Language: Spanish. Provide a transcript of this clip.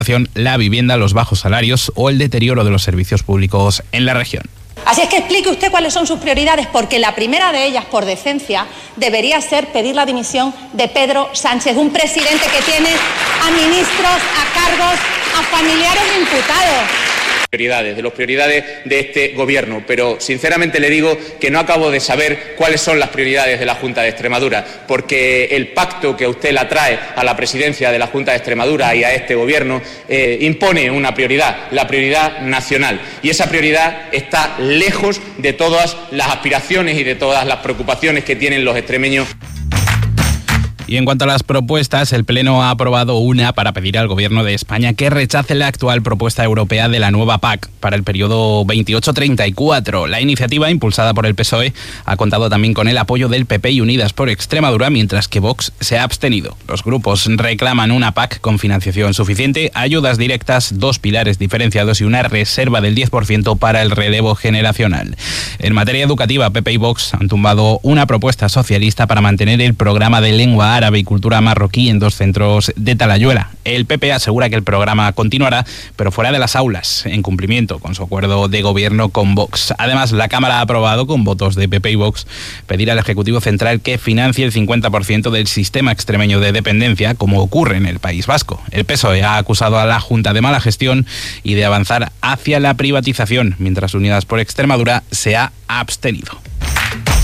la vivienda, los bajos salarios o el deterioro de los servicios públicos en la región. Así es que explique usted cuáles son sus prioridades, porque la primera de ellas, por decencia, debería ser pedir la dimisión de Pedro Sánchez, un presidente que tiene a ministros, a cargos, a familiares de imputados. De las prioridades de este gobierno, pero sinceramente le digo que no acabo de saber cuáles son las prioridades de la Junta de Extremadura, porque el pacto que usted la trae a la presidencia de la Junta de Extremadura y a este gobierno impone una prioridad, la prioridad nacional, y esa prioridad está lejos de todas las aspiraciones y de todas las preocupaciones que tienen los extremeños. Y en cuanto a las propuestas, el Pleno ha aprobado una para pedir al Gobierno de España que rechace la actual propuesta europea de la nueva PAC para el periodo 28-34. La iniciativa, impulsada por el PSOE, ha contado también con el apoyo del PP y Unidas por Extremadura, mientras que Vox se ha abstenido. Los grupos reclaman una PAC con financiación suficiente, ayudas directas, 2 pilares diferenciados y una reserva del 10% para el relevo generacional. En materia educativa, PP y Vox han tumbado una propuesta socialista para mantener el programa de lengua árabe y cultura marroquí en 2 centros de Talayuela. El PP asegura que el programa continuará, pero fuera de las aulas, en cumplimiento con su acuerdo de gobierno con Vox. Además, la Cámara ha aprobado, con votos de PP y Vox, pedir al Ejecutivo Central que financie el 50% del sistema extremeño de dependencia, como ocurre en el País Vasco. El PSOE ha acusado a la Junta de mala gestión y de avanzar hacia la privatización, mientras Unidas por Extremadura se ha abstenido.